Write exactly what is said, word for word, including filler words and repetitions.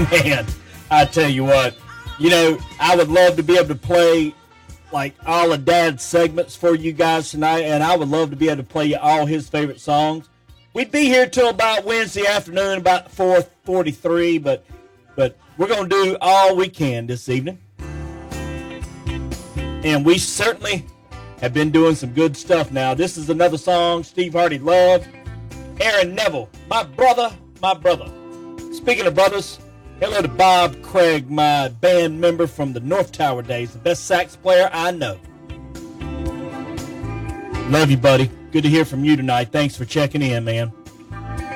Man, I tell you what, you know, I would love to be able to play like all of Dad's segments for you guys tonight, and I would love to be able to play you all his favorite songs. We'd be here till about Wednesday afternoon, about four forty-three, but but we're going to do all we can this evening. And we certainly have been doing some good stuff now. This is another song Steve Hardy loved. Aaron Neville, my brother, my brother. Speaking of brothers, hello to Bob Craig, my band member from the North Tower days, the best sax player I know. Love you, buddy. Good to hear from you tonight. Thanks for checking in, man.